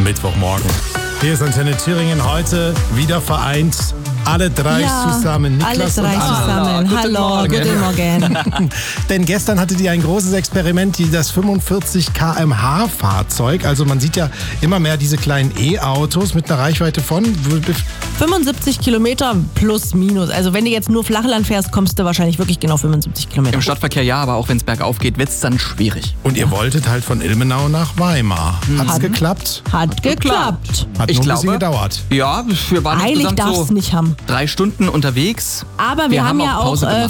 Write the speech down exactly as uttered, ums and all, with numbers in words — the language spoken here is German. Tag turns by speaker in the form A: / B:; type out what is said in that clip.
A: Mittwochmorgen. Hier ist Antenne Thüringen, heute wieder vereint. Alle drei
B: ja,
A: zusammen, Niklas
B: alle drei
A: und Anna.
B: zusammen.
C: Hallo,
B: Hallo,
C: guten
B: guten Morgen.
A: Denn gestern hattet ihr ein großes Experiment, die- das fünfundvierzig Kilometer pro Stunde Fahrzeug. Also man sieht ja immer mehr diese kleinen E-Autos mit einer Reichweite von...
B: fünfundsiebzig Kilometer plus minus. Also wenn du jetzt nur Flachland fährst, kommst du wahrscheinlich wirklich genau fünfundsiebzig Kilometer.
C: Im Stadtverkehr ja, aber auch wenn es bergauf geht, wird es dann schwierig.
A: Und ihr wolltet halt von Ilmenau nach Weimar. Hat's
B: Hat-
A: geklappt?
B: Hat geklappt.
A: Hat
C: Ich
A: nur ein
C: glaube,
A: bisschen gedauert.
C: Ja, wir waren
B: Eilig
C: insgesamt
B: darfst
C: so
B: du nicht haben.
C: drei Stunden unterwegs.
B: Aber wir,
C: Wir
B: haben,
C: haben
B: ja
C: auch Pause
B: auch äh,
C: gemacht.